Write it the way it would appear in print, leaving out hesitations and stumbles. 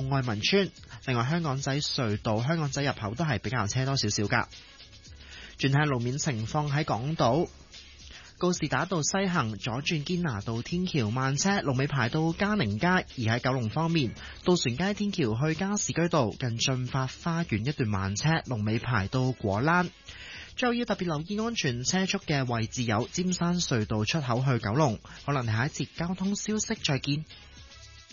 愛民村。另外香港仔隧道香港仔入口都係比較車多少少㗎。轉睇路面情況喺港島。告士打道西行左轉堅拿道天橋慢車，龍尾排到嘉寧街；而喺九龍方面，渡船街天橋去加士居道近駿發花園一段慢車，龍尾排到果欄。最後要特別留意安全車速嘅位置有尖山隧道出口去九龍。可能下一節交通消息再見。